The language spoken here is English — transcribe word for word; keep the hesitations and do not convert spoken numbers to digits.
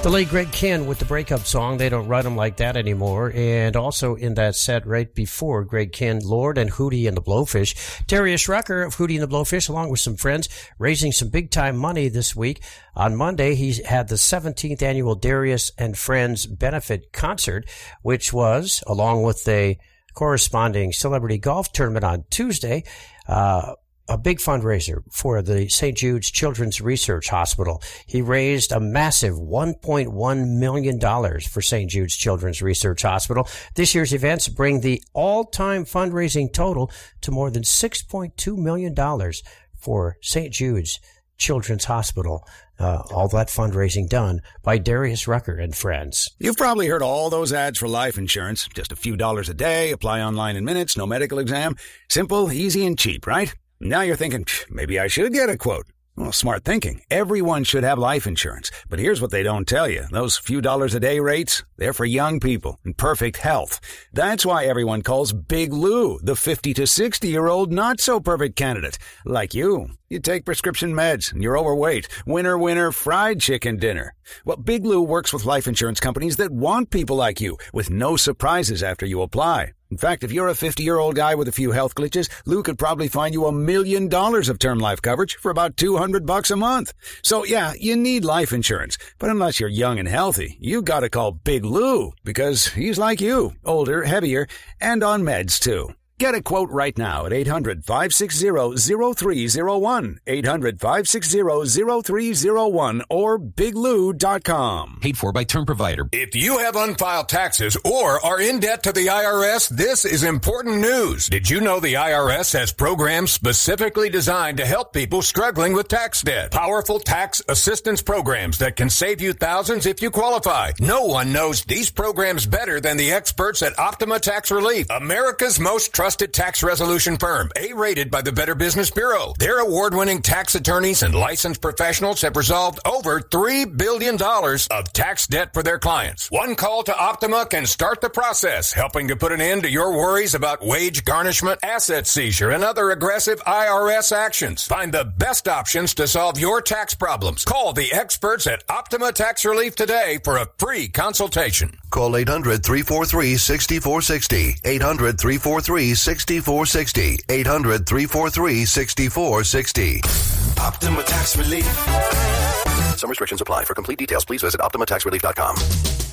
The late Greg Kihn with the breakup song, They Don't Write Them Like That Anymore. And also in that set right before Greg Kihn, Lorde and Hootie and the Blowfish. Darius Rucker of Hootie and the Blowfish, along with some friends, raising some big-time money this week. On Monday, he had the seventeenth annual Darius and Friends Benefit Concert, which was, along with a corresponding celebrity golf tournament on Tuesday, uh, a big fundraiser for the Saint Jude's Children's Research Hospital. He raised a massive one point one million dollars for Saint Jude's Children's Research Hospital. This year's events bring the all-time fundraising total to more than six point two million dollars for Saint Jude's Children's Hospital. Uh, all that fundraising done by Darius Rucker and friends. You've probably heard all those ads for life insurance. Just a few dollars a day, apply online in minutes, no medical exam. Simple, easy, and cheap, right? Now you're thinking, maybe I should get a quote. Well, smart thinking. Everyone should have life insurance. But here's what they don't tell you. Those few dollars a day rates, they're for young people in perfect health. That's why everyone calls Big Lou the fifty to sixty-year-old not-so-perfect candidate. Like you. You take prescription meds, and you're overweight. Winner, winner, fried chicken dinner. Well, Big Lou works with life insurance companies that want people like you, with no surprises after you apply. In fact, if you're a fifty-year-old guy with a few health glitches, Lou could probably find you a million dollars of term life coverage for about two hundred bucks a month. So yeah, you need life insurance. But unless you're young and healthy, you gotta call Big Lou, because he's like you, older, heavier, and on meds too. Get a quote right now at eight hundred, five six zero, zero three zero one, eight hundred, five six zero, zero three zero one, or big lou dot com. Paid for by term provider. If you have unfiled taxes or are in debt to the I R S, this is important news. Did you know the I R S has programs specifically designed to help people struggling with tax debt? Powerful tax assistance programs that can save you thousands if you qualify. No one knows these programs better than the experts at Optima Tax Relief, America's most trusted Trusted tax resolution firm, A-rated by the Better Business Bureau. Their award-winning tax attorneys and licensed professionals have resolved over three billion dollars of tax debt for their clients. One call to Optima can start the process, helping to put an end to your worries about wage garnishment, asset seizure, and other aggressive I R S actions. Find the best options to solve your tax problems. Call the experts at Optima Tax Relief today for a free consultation. Call eight hundred, three four three, six four six zero. eight hundred, three four three, six four six zero. eight hundred, three four three, six four six zero. Optima Tax Relief. Some restrictions apply. For complete details, please visit optima tax relief dot com.